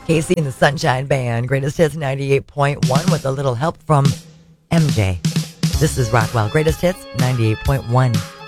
Casey and the Sunshine Band, Greatest Hits 98.1 with a little help from MJ. This is Rockwell, Greatest Hits 98.1.